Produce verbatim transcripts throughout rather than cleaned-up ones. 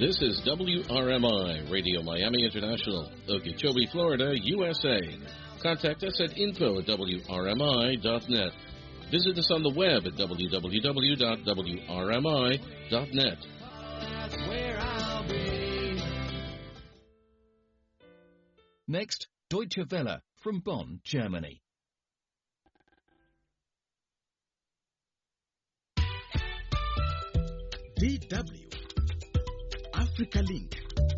This is W R M I, Radio Miami International, Okeechobee, Florida, U S A. Contact us at info at W R M I dot net. Visit us on the web at w w w dot w r m i dot net. Next, Deutsche Welle from Bonn, Germany. D W Africa Link.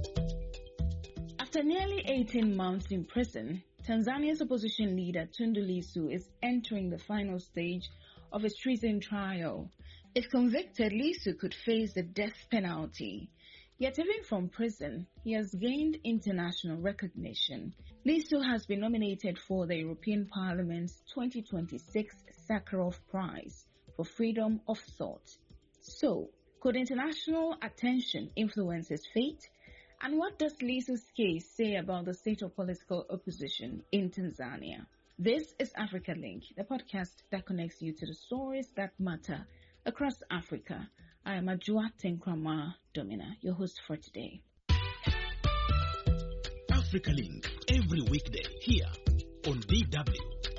After nearly eighteen months in prison, Tanzania's opposition leader Tundu Lissu is entering the final stage of his treason trial. If convicted, Lissu could face the death penalty. Yet even from prison, he has gained international recognition. Lissu has been nominated for the European Parliament's twenty twenty-six Sakharov Prize for Freedom of Thought. So, could international attention influence his fate? And what does Lissu's case say about the state of political opposition in Tanzania? This is Africa Link, the podcast that connects you to the stories that matter across Africa. I am Ajua Tenkrama Domina, your host for today. Africa Link, every weekday here on D W.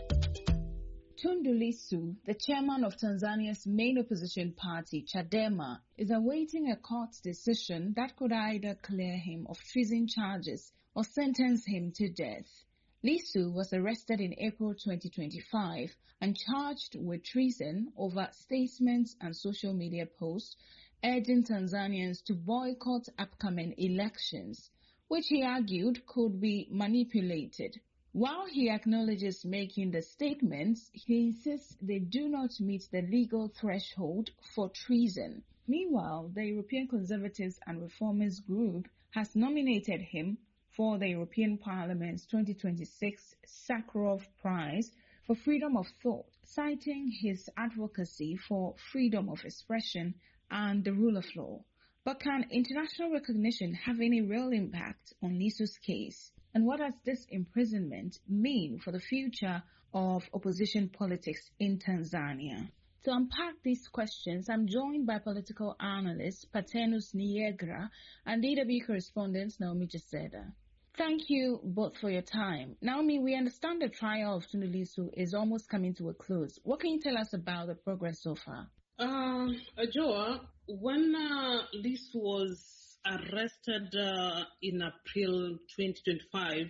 Tundu Lissu, the chairman of Tanzania's main opposition party, Chadema, is awaiting a court decision that could either clear him of treason charges or sentence him to death. Lissu was arrested in April twenty twenty-five and charged with treason over statements and social media posts urging Tanzanians to boycott upcoming elections, which he argued could be manipulated. While he acknowledges making the statements, he insists they do not meet the legal threshold for treason. Meanwhile, the European Conservatives and Reformers Group has nominated him for the European Parliament's twenty twenty-six Sakharov Prize for Freedom of Thought, citing his advocacy for freedom of expression and the rule of law. But can international recognition have any real impact on Lissu's case? And what does this imprisonment mean for the future of opposition politics in Tanzania? To unpack these questions, I'm joined by political analyst Patenus Niegra and D W correspondent Naomi Jeseda. Thank you both for your time. Naomi, we understand the trial of Tundu Lissu is almost coming to a close. What can you tell us about the progress so far? Uh, Joa, when uh, Lissu was arrested uh, in April twenty twenty-five,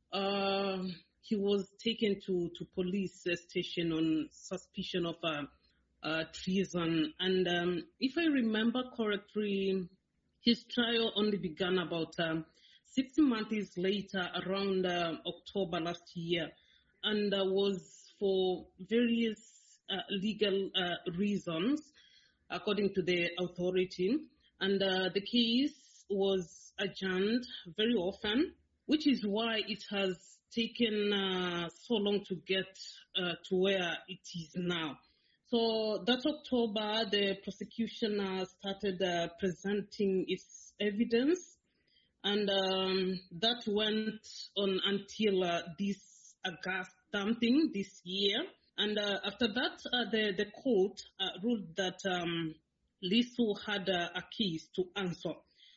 uh, he was taken to, to police station on suspicion of uh, uh, treason. And um, if I remember correctly, his trial only began about um, sixty months later, around uh, October last year, and uh, was for various uh, legal uh, reasons, according to the authority. And uh, the case was adjourned very often, which is why it has taken uh, so long to get uh, to where it is now. So that October, the prosecution uh, started uh, presenting its evidence, and um, that went on until uh, this August something this year. And uh, after that, uh, the, the court uh, ruled that um, Lissu had uh, a case to answer.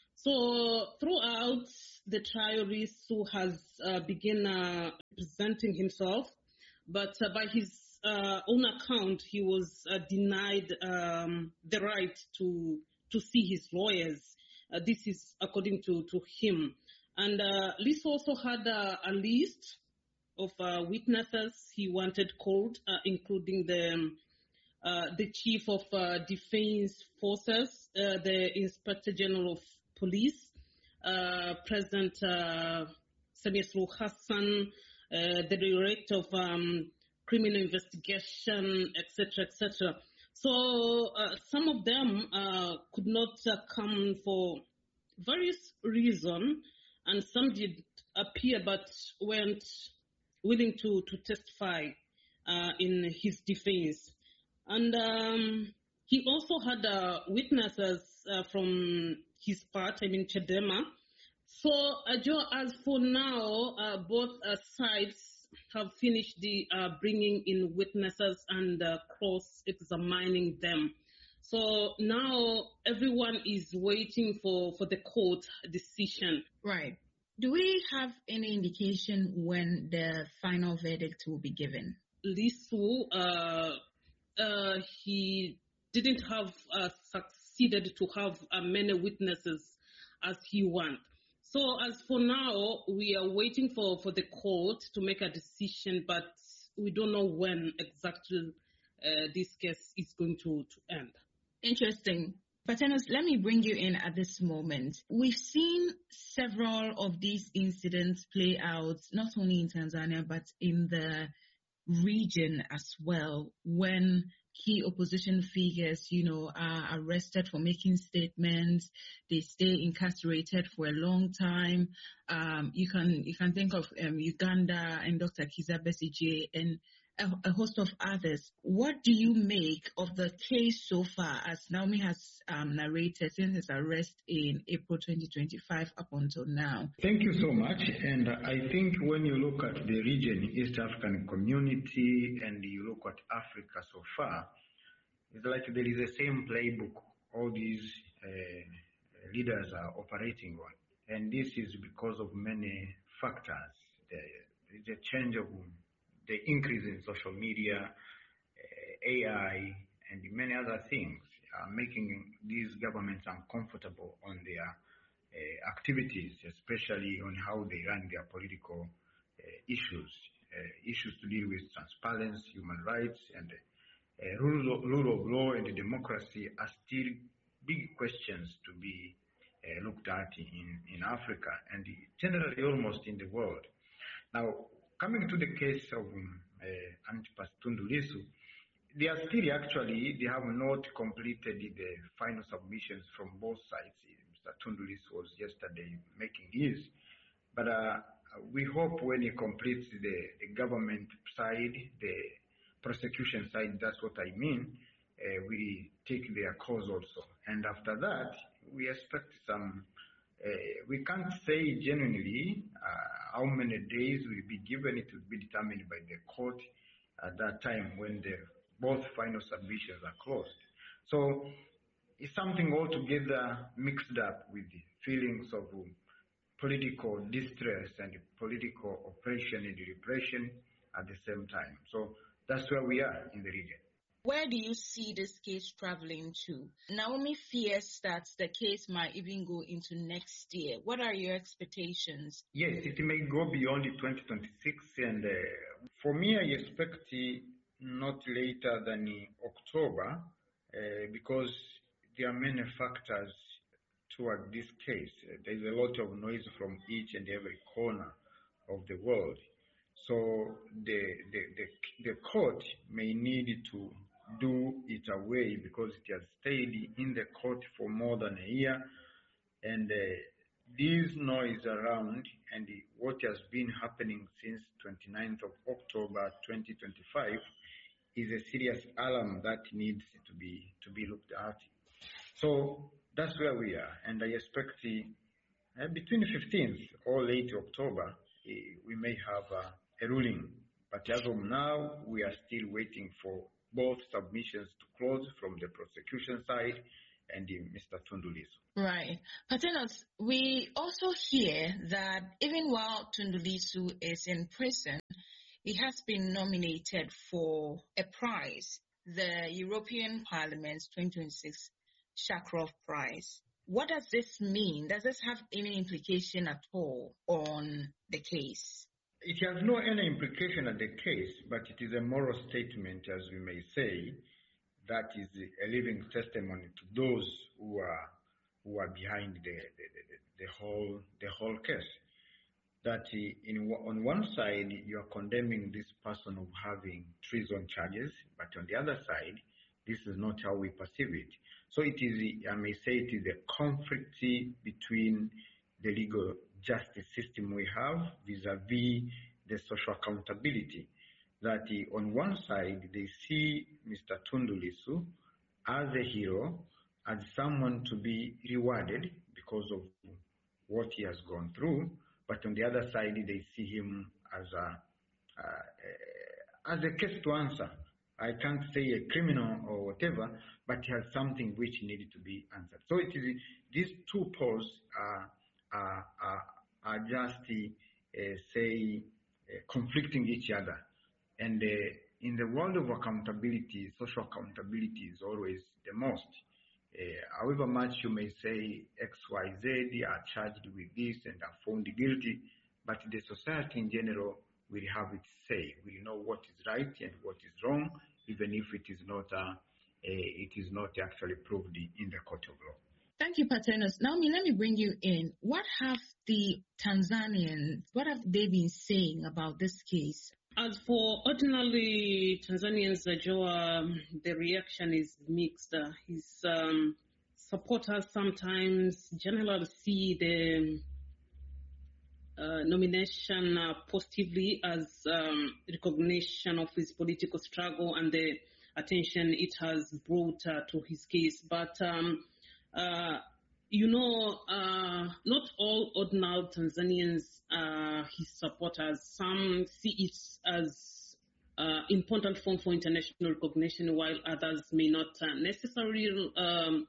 So throughout the trial, Lissu has uh, begun uh, presenting himself, but uh, by his uh, own account, he was uh, denied um, the right to to see his lawyers. Uh, this is according to, to him. And uh, Lissu also had uh, a list of uh, witnesses he wanted called, uh, including the uh, the chief of uh, defense forces, uh, the inspector general of police, uh, President uh, Samia Suluhu Hassan, uh, the director of um, criminal investigation, et cetera, et cetera. So uh, some of them uh, could not uh, come for various reasons, and some did appear but weren't willing to, to testify uh, in his defense. And um, he also had uh, witnesses uh, from his party, I mean Chadema. So uh, Joe, as for now, uh, both uh, sides have finished the uh, bringing in witnesses and uh, cross-examining them. So now everyone is waiting for, for the court decision. Right. Do we have any indication when the final verdict will be given? Lisu, uh, uh, he didn't have uh, succeeded to have uh, many witnesses as he wanted. So as for now, we are waiting for, for the court to make a decision, but we don't know when exactly uh, this case is going to, to end. Interesting. Patenos, let me bring you in at this moment. We've seen several of these incidents play out, not only in Tanzania, but in the region as well, when key opposition figures, you know, are arrested for making statements. They stay incarcerated for a long time. Um, you can you can think of um, Uganda and Doctor Kizza Besigye and a, a host of others. What do you make of the case so far, as Naomi has um, narrated since his arrest in April twenty twenty-five up until now? Thank you so much. And I think when you look at the region, East African community, and you look at Africa so far, it's like there is the same playbook all these uh, leaders are operating on. And this is because of many factors. There is a change of the increase in social media, uh, A I, and many other things are making these governments uncomfortable on their uh, activities, especially on how they run their political uh, issues, uh, issues to deal with transparency, human rights, and uh, rule, of, rule of law and democracy are still big questions to be uh, looked at in, in Africa and generally almost in the world. Now, coming to the case of um, uh, Antipas Tundu Lissu, they are still actually, they have not completed the final submissions from both sides. Mister Tundu Lissu was yesterday making his, but uh, we hope when he completes the, the government side, the prosecution side, that's what I mean, uh, we take their cause also. And after that, we expect some, uh, we can't say genuinely uh, how many days will be given. It will be determined by the court at that time when the both final submissions are closed. So it's something altogether mixed up with the feelings of um, political distress and political oppression and repression at the same time. So that's where we are in the region. Where do you see this case traveling to? Naomi fears that the case might even go into next year. What are your expectations? Yes, it may go beyond twenty twenty-six, and uh, for me, I expect uh, not later than October, uh, because there are many factors toward this case. Uh, there's a lot of noise from each and every corner of the world. So the, the, the, the court may need to do it away because it has stayed in the court for more than a year. And uh, this noise around and the, what has been happening since twenty-ninth of October twenty twenty-five is a serious alarm that needs to be to be looked at. So that's where we are, and I expect uh, between the fifteenth or late October uh, we may have uh, a ruling. But as of now, we are still waiting for both submissions to close from the prosecution side and the Mister Tundu Lissu. Right. Patenos, we also hear that even while Tundu Lissu is in prison, he has been nominated for a prize, the European Parliament's twenty twenty-six Shakrov Prize. What does this mean? Does this have any implication at all on the case? It has no any implication on the case, but it is a moral statement, as we may say, that is a living testimony to those who are who are behind the the, the, the whole the whole case. That in, on one side, you are condemning this person of having treason charges, but on the other side, this is not how we perceive it. So it is, I may say, it is a conflict between the legal justice system we have vis-a-vis the social accountability. That on one side, they see Mister Tundu Lissu as a hero, as someone to be rewarded because of what he has gone through. But on the other side, they see him as a uh, as a case to answer I can't say a criminal or whatever, but he has something which needed to be answered. So it is these two poles are are are, are just uh, say uh, conflicting each other, and uh, in the world of accountability, social accountability is always the most. Uh, however much you may say X, Y, Z are charged with this and are found guilty, but the society in general will have its say, will know what is right and what is wrong, even if it is not uh, uh, it is not actually proved in the court of law. Thank you, Paternos. Naomi, let me bring you in. What have the Tanzanians, what have they been saying about this case? As for ordinarily Tanzanians, uh, Joe, um, the reaction is mixed. Uh, his um, supporters sometimes generally see the uh, nomination uh, positively as um, recognition of his political struggle and the attention it has brought uh, to his case. But um, Uh, you know, uh, not all ordinary Tanzanians are his supporters. Some see it as uh, important form for international recognition, while others may not uh, necessarily um,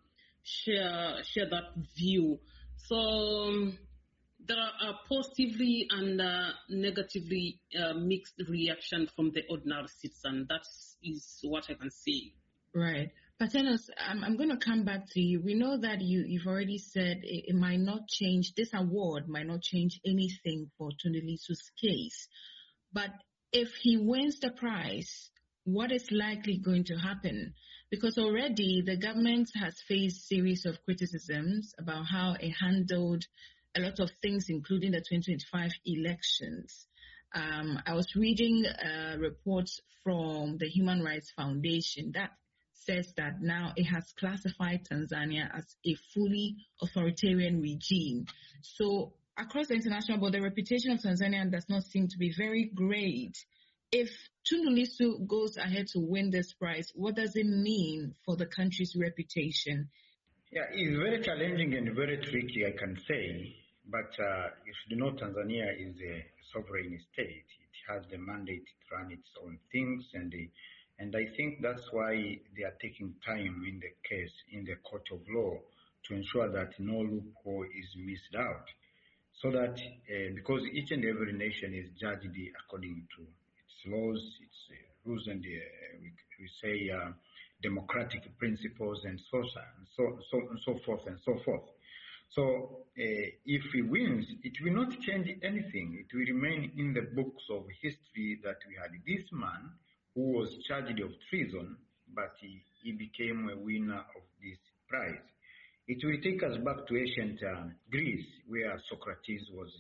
share share that view. So um, there are positively and uh, negatively uh, mixed reaction from the ordinary citizen. That is what I can say. Right. Paternos, I'm, I'm going to come back to you. We know that you, you've already said it, it might not change, this award might not change anything for Tundu Lissu's case. But if he wins the prize, what is likely going to happen? Because already the government has faced series of criticisms about how it handled a lot of things, including the twenty twenty-five elections. Um, I was reading uh, reports from the Human Rights Foundation that says that now it has classified Tanzania as a fully authoritarian regime. So across the international board, the reputation of Tanzania does not seem to be very great. If Tundu Lissu goes ahead to win this prize, what does it mean for the country's reputation? Yeah, it's very challenging and very tricky, I can say. But uh, you should know Tanzania is a sovereign state. It has the mandate to run its own things, and the And I think that's why they are taking time in the case, in the court of law, to ensure that no loophole is missed out. So that, uh, because each and every nation is judged according to its laws, its uh, rules, and uh, we, we say uh, democratic principles, and so, so, so, and so forth, and so forth. So uh, if he wins, it will not change anything. It will remain in the books of history that we had this man who was charged of treason, but he, he became a winner of this prize. It will take us back to ancient uh, Greece, where Socrates was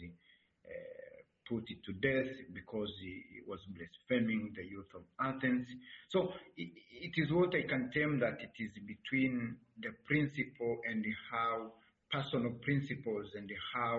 uh, put to death because he, he was blaspheming the youth of Athens. So it, it is what I can term that it is between the principle and how personal principles and how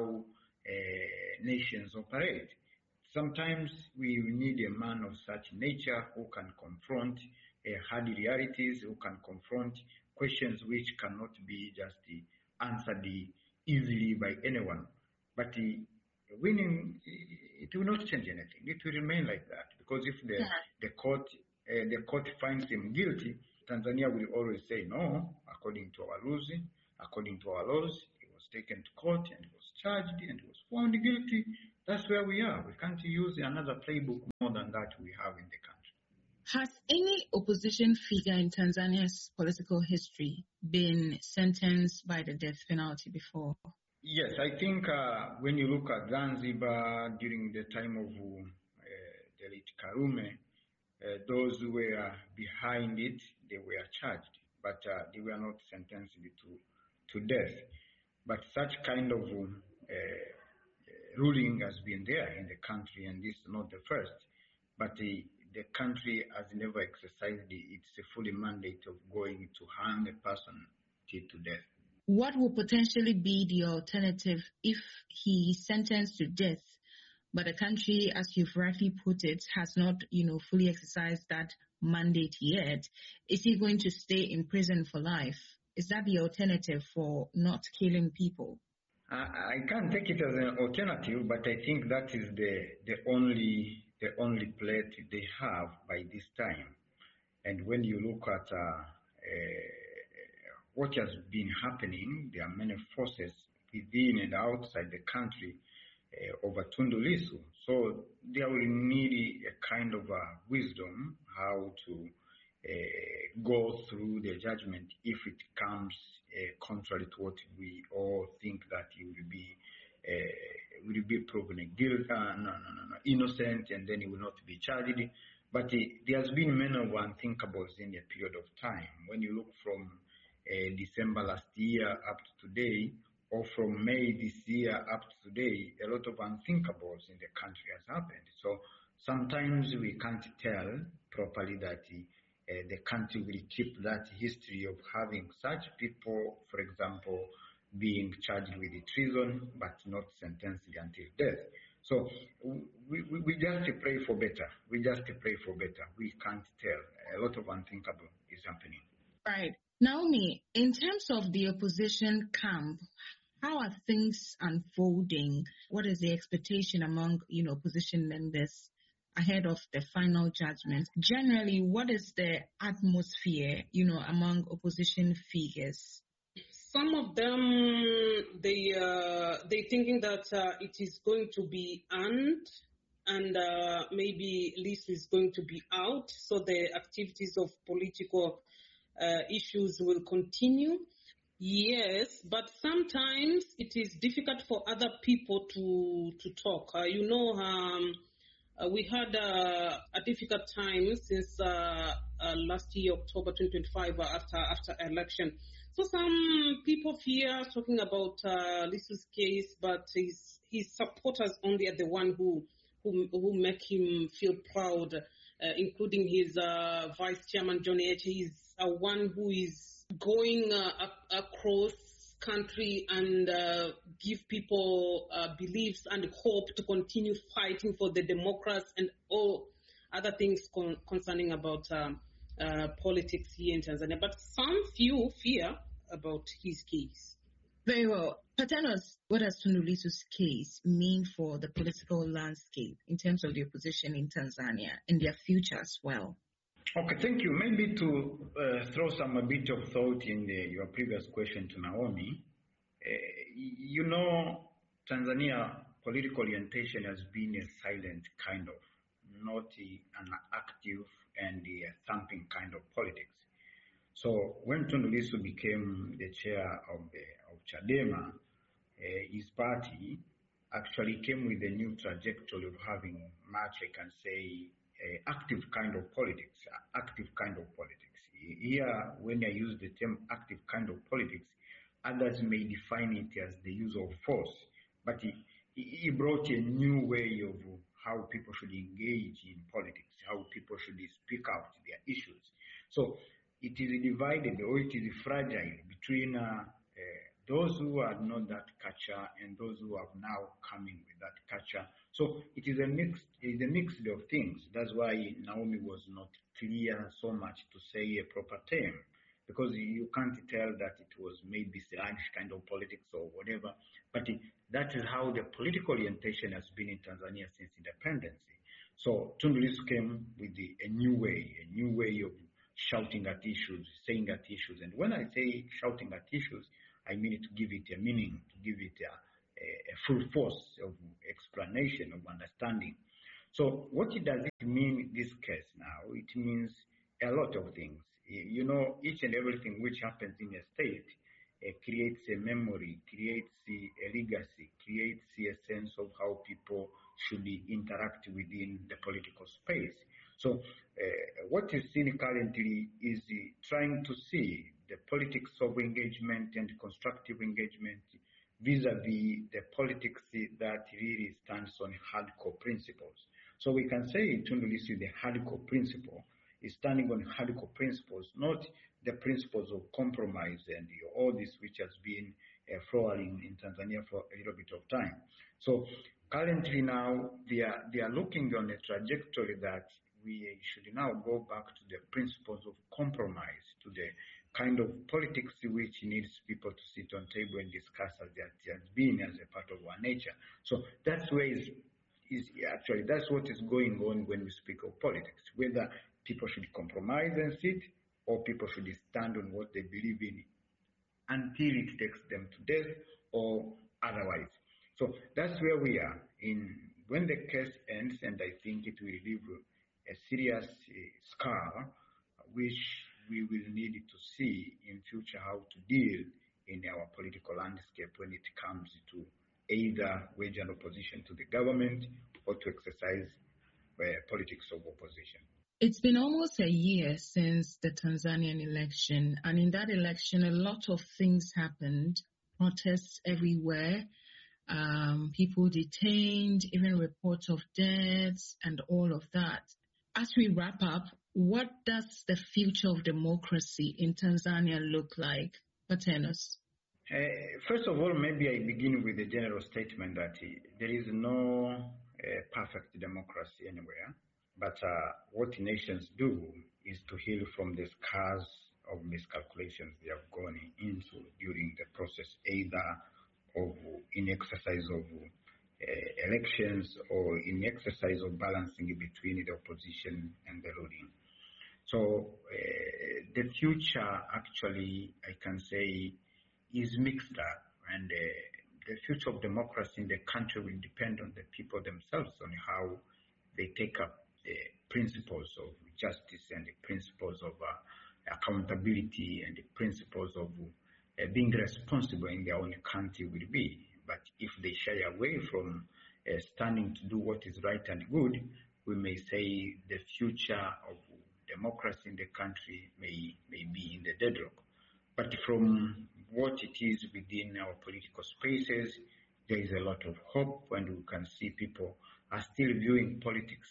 uh, nations operate. Sometimes we need a man of such nature who can confront uh, hard realities, who can confront questions which cannot be just uh, answered easily by anyone. But uh, winning, it will not change anything. It will remain like that, because if the yeah. the court uh, the court finds him guilty, Tanzania will always say no, according to our rules, according to our laws. He was taken to court and he was charged and he was found guilty. That's where we are. We can't use another playbook more than that we have in the country. Has any opposition figure in Tanzania's political history been sentenced by the death penalty before? Yes, I think uh, when you look at Zanzibar during the time of uh, the late Karume, uh, those who were behind it, they were charged, but uh, they were not sentenced to, to death. But such kind of um, uh, ruling has been there in the country, and this is not the first. But the, the country has never exercised its full mandate of going to hang a person till to death. What would potentially be the alternative if he is sentenced to death, but the country, as you've rightly put it, has not, you know, fully exercised that mandate yet? Is he going to stay in prison for life? Is that the alternative for not killing people? I can't take it as an alternative, but I think that is the the only the only plate they have by this time. And when you look at uh, uh, what has been happening, there are many forces within and outside the country uh, over Tundu Lissu. So there will need a kind of uh, wisdom how to uh, go through the judgment if it comes uh, contrary to what we all think that he will be uh, will be proven guilty, uh, no, no, no, no, innocent, and then he will not be charged. But uh, there has been many of unthinkables in a period of time. When you look from uh, December last year up to today, or from May this year up to today, a lot of unthinkables in the country has happened. So sometimes we can't tell properly that uh, the country will keep that history of having such people, for example, being charged with treason but not sentenced until death. So we, we, we just pray for better. We just pray for better. We can't tell. A lot of unthinkable is happening. Right. Naomi, in terms of the opposition camp, how are things unfolding? What is the expectation among, you know, opposition members ahead of the final judgment? Generally, what is the atmosphere, you know, among opposition figures? Some of them, they uh, they thinking that uh, it is going to be earned, and uh, maybe Lissu is going to be out, so the activities of political uh, issues will continue. Yes, but sometimes it is difficult for other people to to talk. Uh, you know, um, uh, we had uh, a difficult time since uh, uh, last year, October twenty twenty-five, uh, after after election. So some people fear talking about uh, Lissu's case, but his his supporters only are the one who who who make him feel proud, uh, including his uh, vice chairman John H. He's uh, one who is going uh, up, across country and uh, give people uh, beliefs and hope to continue fighting for the democracy and all other things con- concerning about um, uh, politics here in Tanzania. But some few fear about his case. Very well. Patanos, what does Tundu Lissu's case mean for the political landscape in terms of the opposition in Tanzania and their future as well? Okay, thank you. Maybe to uh, throw some a bit of thought in the, your previous question to Naomi, uh, you know, Tanzania political orientation has been a silent kind of, not an active and a thumping kind of politics. So when Tundu Lissu became the chair of the of Chadema, uh, his party actually came with a new trajectory of having much, I can say, uh, active kind of politics, active kind of politics. Here, when I use the term active kind of politics, others may define it as the use of force, but he, he brought a new way of how people should engage in politics, how people should speak out their issues. So it is divided, or it is fragile between uh, uh, those who are not that culture and those who are now coming with that culture. So it is a mixed, it is a mixed of things. That's why Naomi was not clear so much to say a proper term, because you can't tell that it was maybe Spanish kind of politics or whatever. But it, that is how the political orientation has been in Tanzania since independence. So Tundu Lissu came with the, a new way, a new way of shouting at issues, saying at issues. And when I say shouting at issues, I mean to give it a meaning, to give it a, a, a full force of explanation, of understanding. So what does it mean in this case now? It means a lot of things. You know, each and everything which happens in a state uh, creates a memory, creates a legacy, creates a sense of how people should interact within the political space. So uh, what is seen currently is uh, trying to see the politics of engagement and constructive engagement vis-a-vis the politics that really stands on hardcore principles. So we can say Tundu Lissu, the hardcore principle, is standing on hardcore principles, not the principles of compromise and uh, all this which has been uh, flowing in Tanzania for a little bit of time. So currently now they are, they are looking on a trajectory that we should now go back to the principles of compromise, to the kind of politics which needs people to sit on table and discuss as that has been as a part of our nature. So that's where is, is actually, that's what is going on when we speak of politics, whether people should compromise and sit, or people should stand on what they believe in until it takes them to death or otherwise. So that's where we are. In when the case ends, and I think it will leave a serious uh, scar, which we will need to see in future how to deal in our political landscape when it comes to either wage an opposition to the government or to exercise uh, politics of opposition. It's been almost a year since the Tanzanian election, and in that election, a lot of things happened. Protests everywhere, um, people detained, even reports of deaths, and all of that. As we wrap up, what does the future of democracy in Tanzania look like? Paternos. Uh, first of all, maybe I begin with a general statement that uh, there is no uh, perfect democracy anywhere. But uh, what nations do is to heal from the scars of miscalculations they have gone into during the process, either of in exercise of uh, elections or in exercise of balancing between the opposition and the ruling. So uh, the future, actually, I can say, is mixed up, and uh, the future of democracy in the country will depend on the people themselves, on how they take up the principles of justice and the principles of uh, accountability and the principles of uh, being responsible in their own country will be. But if they shy away from uh, standing to do what is right and good, we may say the future of democracy in the country may, may be in the deadlock. But from what it is within our political spaces, there is a lot of hope, and we can see people are still viewing politics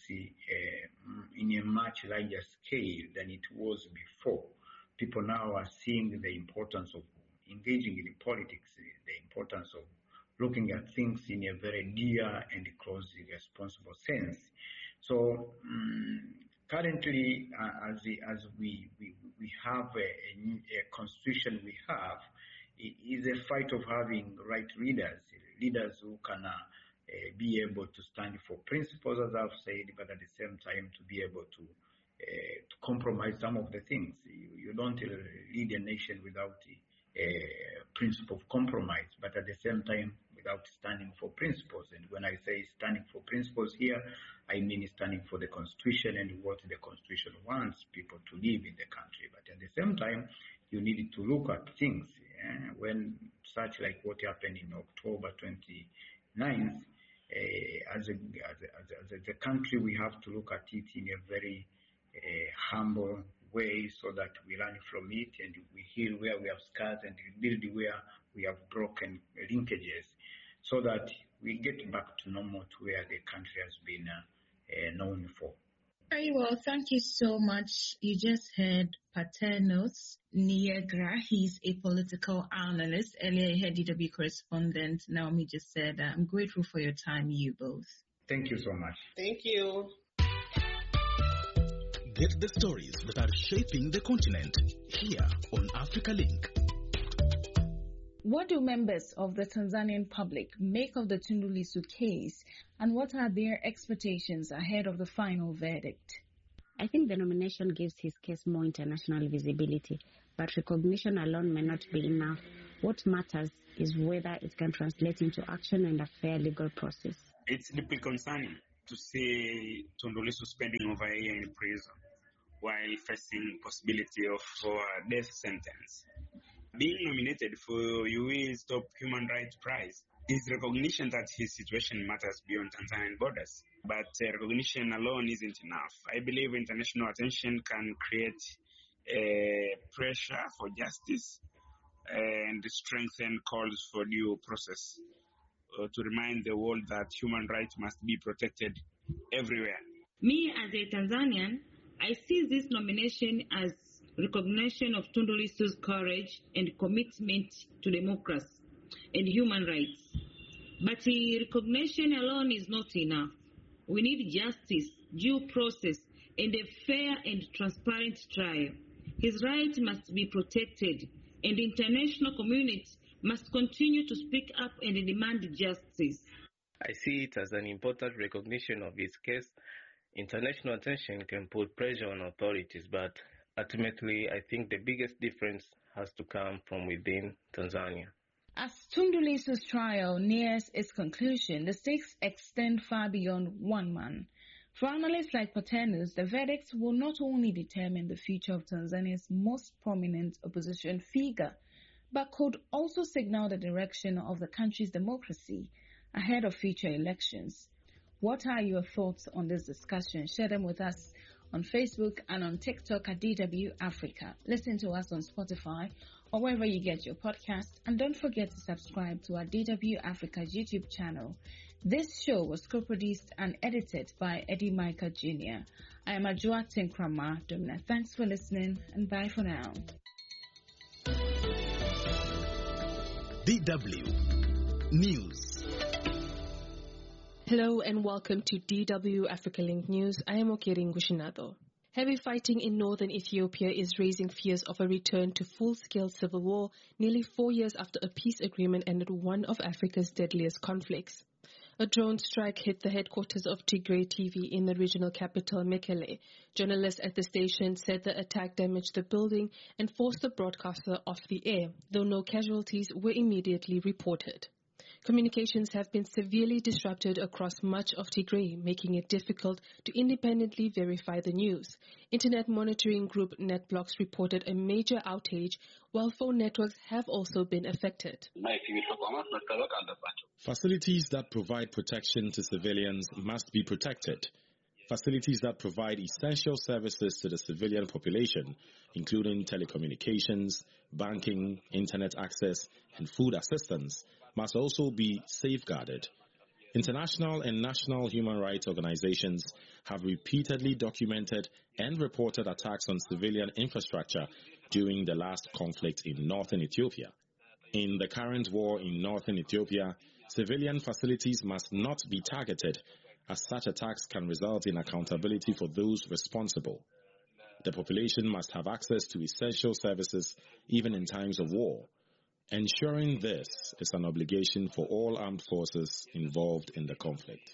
uh, in a much larger scale than it was before. People now are seeing the importance of engaging in politics, the importance of looking at things in a very dear and close, responsible sense. So um, currently, uh, as, as we, we, we have a, a, a constitution we have, it is a fight of having right leaders, leaders who can uh, Uh, be able to stand for principles, as I've said, but at the same time to be able to, uh, to compromise some of the things. You, you don't uh, lead a nation without a uh, principle of compromise, but at the same time without standing for principles. And when I say standing for principles here, I mean standing for the Constitution and what the Constitution wants people to live in the country. But at the same time, you need to look at things. Yeah? When such like what happened in October twenty-ninth, Uh, as, a, as, a, as, a, as a country, we have to look at it in a very uh, humble way so that we learn from it and we heal where we have scars and rebuild where we have broken linkages so that we get back to normal, to where the country has been uh, uh, known for. Very well, thank you so much. You just heard Paternos Niegra. He's a political analyst, earlier head D W correspondent. Naomi just said, uh, I'm grateful for your time, you both. Thank you so much. Thank you. Get the stories that are shaping the continent here on Africa Link. What do members of the Tanzanian public make of the Tundu Lissu case, and what are their expectations ahead of the final verdict? I think the nomination gives his case more international visibility, but recognition alone may not be enough. What matters is whether it can translate into action and a fair legal process. It's deeply concerning to see Tundu Lissu spending over a year in prison while facing possibility of a death sentence. Being nominated for U E's top human rights prize is recognition that his situation matters beyond Tanzanian borders. But uh, recognition alone isn't enough. I believe international attention can create uh, pressure for justice and strengthen calls for due process uh, to remind the world that human rights must be protected everywhere. Me, as a Tanzanian, I see this nomination as recognition of Tundu Lissu's courage and commitment to democracy and human rights. But uh, recognition alone is not enough. We need justice, due process, and a fair and transparent trial. His rights must be protected, and the international community must continue to speak up and demand justice. I see it as an important recognition of his case International attention can put pressure on authorities, but ultimately, I think the biggest difference has to come from within Tanzania. As Tundu Lissu's trial nears its conclusion, the stakes extend far beyond one man. For analysts like Paternos, the verdict will not only determine the future of Tanzania's most prominent opposition figure, but could also signal the direction of the country's democracy ahead of future elections. What are your thoughts on this discussion? Share them with us on Facebook and on TikTok at D W Africa. Listen to us on Spotify or wherever you get your podcasts. And don't forget to subscribe to our D W Africa's YouTube channel. This show was co-produced and edited by Eddie Micah Junior I am Ajua Tinkrama Domina. Thanks for listening and bye for now. D W News. Hello and welcome to D W Africa Link News. I am Okeri Ngushinado. Heavy fighting in northern Ethiopia is raising fears of a return to full-scale civil war nearly four years after a peace agreement ended one of Africa's deadliest conflicts. A drone strike hit the headquarters of Tigray T V in the regional capital Mekele. Journalists at the station said the attack damaged the building and forced the broadcaster off the air, though no casualties were immediately reported. Communications have been severely disrupted across much of Tigray, making it difficult to independently verify the news. Internet monitoring group NetBlocks reported a major outage, while phone networks have also been affected. Facilities that provide protection to civilians must be protected. Facilities that provide essential services to the civilian population, including telecommunications, banking, internet access, and food assistance, must also be safeguarded. International and national human rights organizations have repeatedly documented and reported attacks on civilian infrastructure during the last conflict in northern Ethiopia. In the current war in northern Ethiopia, civilian facilities must not be targeted, as such attacks can result in accountability for those responsible. The population must have access to essential services even in times of war. Ensuring this is an obligation for all armed forces involved in the conflict.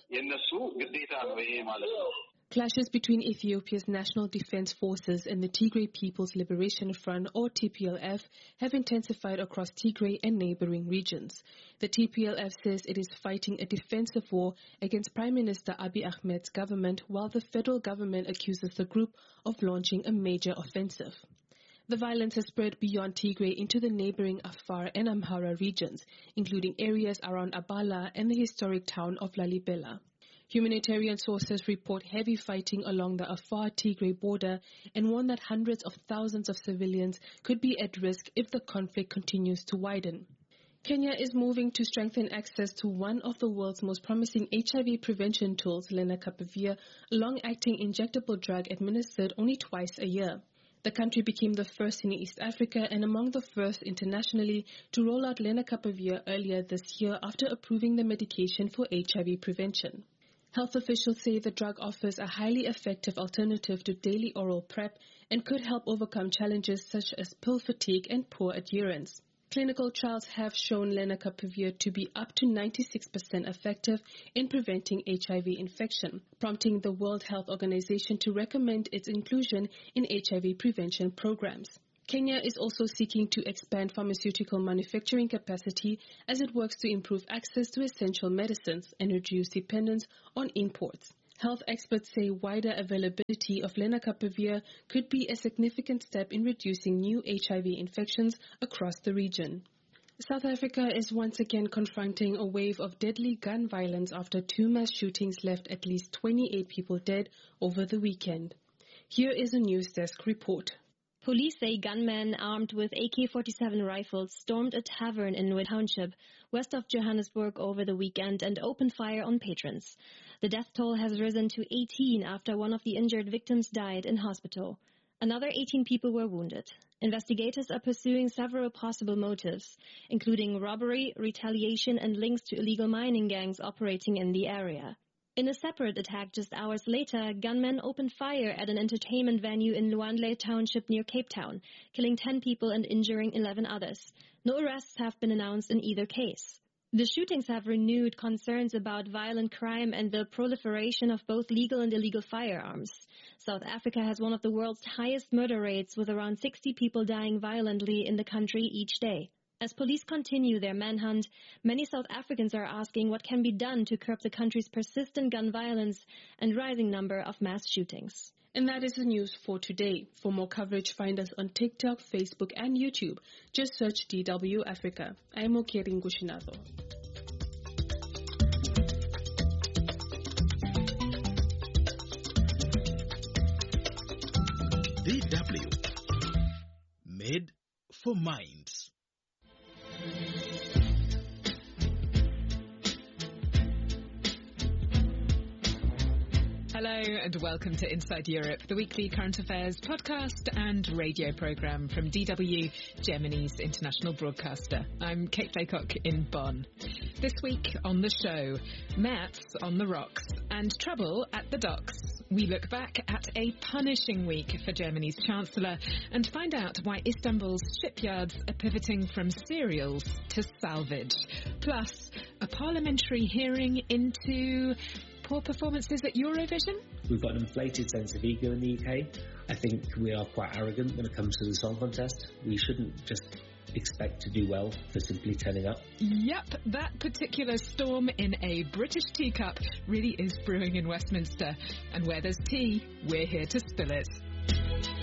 Clashes between Ethiopia's National Defense Forces and the Tigray People's Liberation Front, or T P L F, have intensified across Tigray and neighboring regions. The T P L F says it is fighting a defensive war against Prime Minister Abiy Ahmed's government, while the federal government accuses the group of launching a major offensive. The violence has spread beyond Tigray into the neighboring Afar and Amhara regions, including areas around Abala and the historic town of Lalibela. Humanitarian sources report heavy fighting along the Afar-Tigray border and warn that hundreds of thousands of civilians could be at risk if the conflict continues to widen. Kenya is moving to strengthen access to one of the world's most promising H I V prevention tools, lenacapavir, a long-acting injectable drug administered only twice a year. The country became the first in East Africa and among the first internationally to roll out lenacapavir earlier this year after approving the medication for H I V prevention. Health officials say the drug offers a highly effective alternative to daily oral PrEP and could help overcome challenges such as pill fatigue and poor adherence. Clinical trials have shown lenacapavir to be up to ninety-six percent effective in preventing H I V infection, prompting the World Health Organization to recommend its inclusion in H I V prevention programs. Kenya is also seeking to expand pharmaceutical manufacturing capacity as it works to improve access to essential medicines and reduce dependence on imports. Health experts say wider availability of lenacapavir could be a significant step in reducing new H I V infections across the region. South Africa is once again confronting a wave of deadly gun violence after two mass shootings left at least twenty-eight people dead over the weekend. Here is a News Desk report. Police say gunmen armed with A K forty-seven rifles stormed a tavern in Wood Township, west of Johannesburg, over the weekend and opened fire on patrons. The death toll has risen to eighteen after one of the injured victims died in hospital. Another eighteen people were wounded. Investigators are pursuing several possible motives, including robbery, retaliation, and links to illegal mining gangs operating in the area. In a separate attack just hours later, gunmen opened fire at an entertainment venue in Luandle Township near Cape Town, killing ten people and injuring eleven others. No arrests have been announced in either case. The shootings have renewed concerns about violent crime and the proliferation of both legal and illegal firearms. South Africa has one of the world's highest murder rates, with around sixty people dying violently in the country each day. As police continue their manhunt, many South Africans are asking what can be done to curb the country's persistent gun violence and rising number of mass shootings. And that is the news for today. For more coverage, find us on TikTok, Facebook and YouTube. Just search D W Africa. I'm Okeri Ngushinazo. D W. Made for Minds. Hello and welcome to Inside Europe, the weekly current affairs podcast and radio programme from D W, Germany's international broadcaster. I'm Kate Laycock in Bonn. This week on the show, maths on the rocks and trouble at the docks. We look back at a punishing week for Germany's Chancellor and find out why Istanbul's shipyards are pivoting from cereals to salvage. Plus, a parliamentary hearing into poor performances at Eurovision? We've got an inflated sense of ego in the U K. I think we are quite arrogant when it comes to the song contest. We shouldn't just expect to do well for simply turning up. Yep, that particular storm in a British teacup really is brewing in Westminster. And where there's tea, we're here to spill it.